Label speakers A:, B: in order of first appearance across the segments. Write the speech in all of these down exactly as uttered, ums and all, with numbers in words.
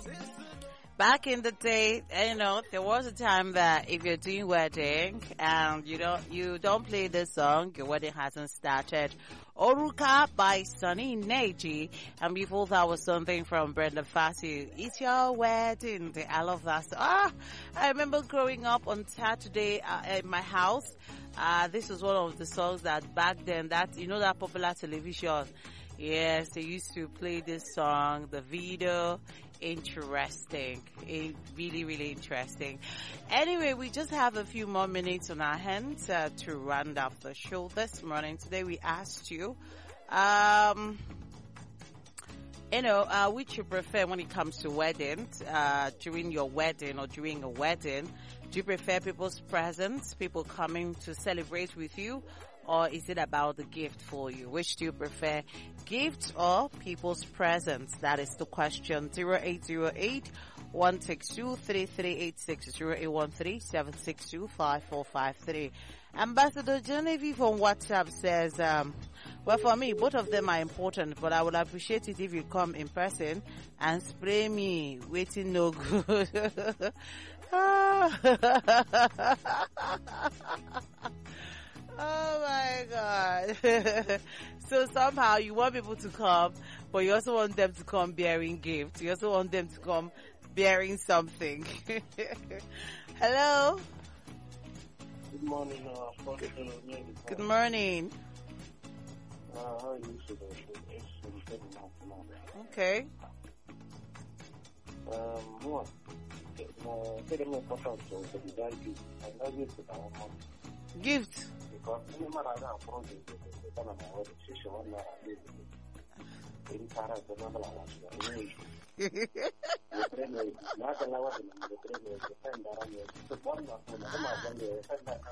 A: Back in the day, you know, there was a time that if you're doing wedding and you don't you don't play this song, your wedding hasn't started. Oruka by Sunny Neji, and before that was something from Brenda Fassie. It's your wedding. I love that song. Ah, I remember growing up on Saturday uh, at my house. Uh, this was one of the songs that back then, that you know, that popular television. Yes, they used to play this song, the video. Interesting. It really, really interesting. Anyway, we just have a few more minutes on our hands uh, to round up the show this morning. Today we asked you, um, you know, uh, which you prefer when it comes to weddings, uh, during your wedding or during a wedding. Do you prefer people's presence, people coming to celebrate with you? Or is it about the gift for you? Which do you prefer, gifts or people's presence? That is the question. zero eight zero eight, one six two, three three eight six, zero eight one three, seven six two, five four five three. Ambassador Genevieve on WhatsApp says, um, well, for me, both of them are important, but I would appreciate it if you come in person and spray me waiting no good. Oh my God. So somehow you want people to come, but you also want them to come bearing gifts. You also want them to come bearing something. Hello?
B: Good morning. Uh,
A: Good morning.
B: Uh, how are you today?
A: Okay.
B: Um, what? Uh, very important so for the value. I love you for our mom.
A: Gift.
B: Because any man I have project the kind of my decision one that I did. In Paris, the number I was going. The train not allowed in the train was the time that I was the one of them. I'm not going to send that.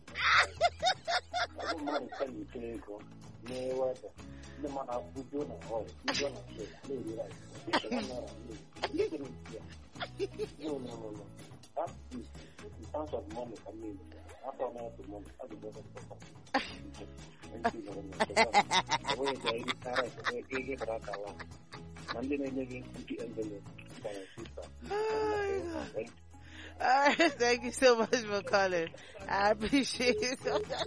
B: I don't mind telling you to go. No water. The man of food donor or you don't say, maybe right. No, no, no, no. That's the in terms of money, I mean, after I have the money, I don't know what Thank you very much. The way they eat carrots, the way they get that along. Monday night, they get the envelope by a sister.
A: Alright, thank you so much for calling. I appreciate it.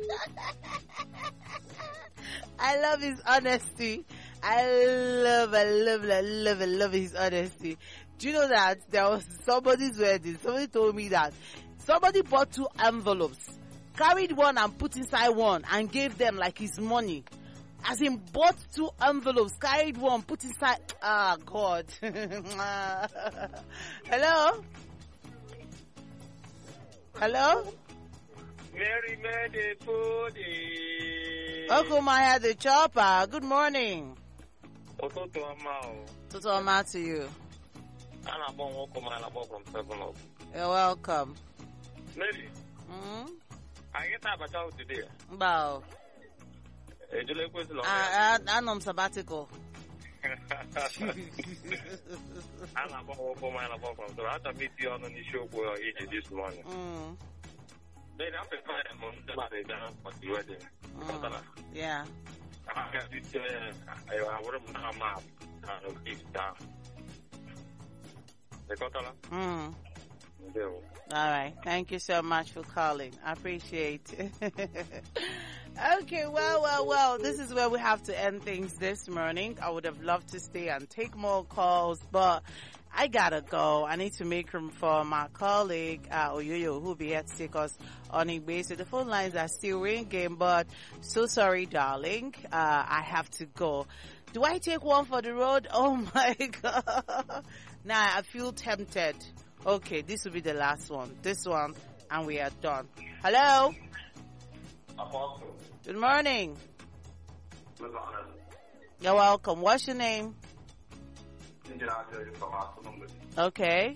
A: I love his honesty. I love, I love, I love, I love his honesty. Do you know that there was somebody's wedding? Somebody told me that somebody bought two envelopes, carried one and put inside one and gave them like his money. As in bought two envelopes, carried one, put inside. Ah, God. Hello? Hello?
C: Mary made a pudding.
A: Uncle Maya the chopper. Good morning.
C: Toto Amao.
A: Toto Ama to you.
C: I'm welcome from seven up.
A: You're welcome.
C: Mary.
A: Hmm?
C: I get up about today.
A: Wow. I, I, I'm sabbatical.
C: I'm welcome from so I have to meet you on the show for your age this morning.
A: Mm.
C: Then I'm preparing on the down for the wedding.
A: Mm. Yeah.
C: I got this, uh, I would have not map and give down.
A: Mm. All right. Thank you so much for calling. I appreciate it. Okay. Well, well, well, this is where we have to end things this morning. I would have loved to stay and take more calls, but I gotta go. I need to make room for my colleague, uh, Oyoyo, who'll be here to take us on Igbe. So the phone lines are still ringing, but so sorry, darling. Uh, I have to go. Do I take one for the road? Oh my God. Now I feel tempted. Okay, this will be the last one. This one, and we are done. Hello? Good morning. You're welcome. What's your name? Okay.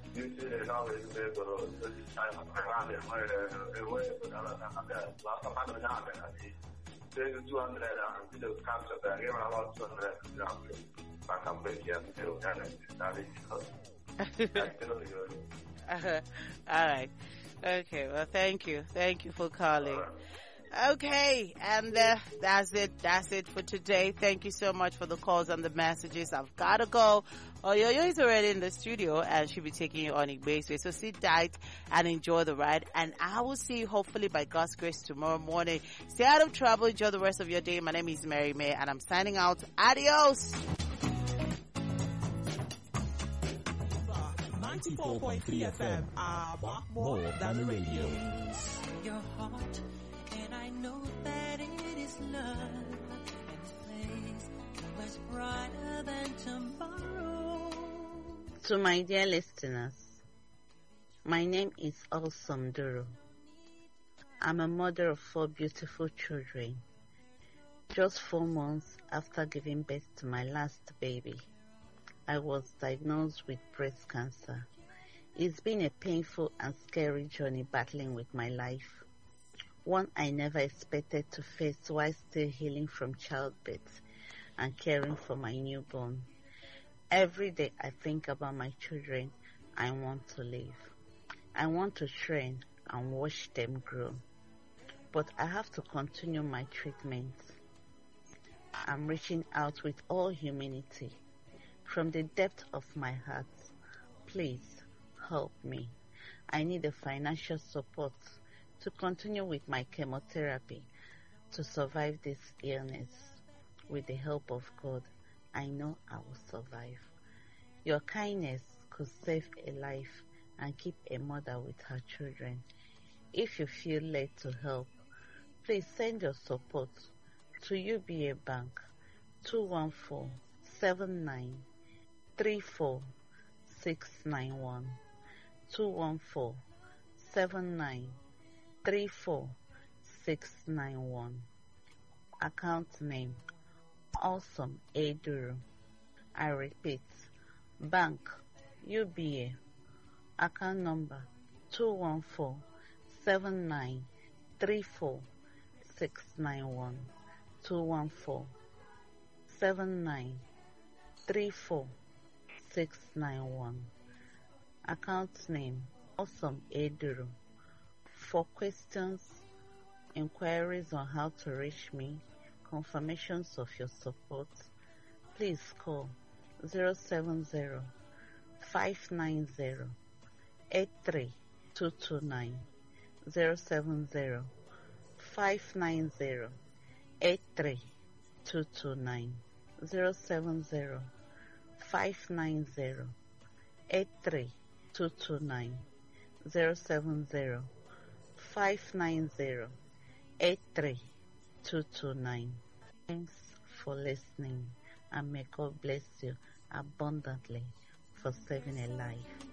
C: 就是那个那个自己家开发的，我也我也不知道那个老早把那个那个这个做出来的，这个看出来，因为老做出来这样子，把他们这些这种家人拿来以后，这个有。
A: Uh, all right. Okay. Well, thank you. Thank you for calling. Okay, and uh, that's it. That's it for today. Thank you so much for the calls and the messages. I've got to go. Oyoyo is already in the studio and she'll be taking you on Igbe. So sit tight and enjoy the ride. And I will see you hopefully by God's grace tomorrow morning. Stay out of trouble. Enjoy the rest of your day. My name is Mary May and I'm signing out. Adios.
D: ninety-four point three F M, uh, more than radio.
E: Your heart, and I know that it is love, and this place much brighter than tomorrow.
F: To my dear listeners, my name is Awesome Duro. I'm a mother of four beautiful children. Just four months after giving birth to my last baby, I was diagnosed with breast cancer. It's been a painful and scary journey battling with my life, one I never expected to face while still healing from childbirth and caring for my newborn. Every day I think about my children I want to live. I want to train and watch them grow. But I have to continue my treatment. I'm reaching out with all humility. From the depth of my heart, please help me. I need the financial support to continue with my chemotherapy to survive this illness. With the help of God, I know I will survive. Your kindness could save a life and keep a mother with her children. If you feel led to help, please send your support to U B A Bank two one four seven nine three four six nine one two one four seven nine three four six nine one. Account name Awesome Eduru. I repeat, Bank U B A. Account number two one four seven nine three four six nine one two one four seven nine three four six nine one. Account name Awesome Eduru. For questions, inquiries on how to reach me, confirmations of your support, please call zero seven zero five nine zero eight three two two nine zero seven zero five nine zero eight three two two nine zero seven zero five nine zero eight three two two nine zero seven zero five nine zero eight three two two nine. Thanks for listening and may God bless you abundantly for saving a life.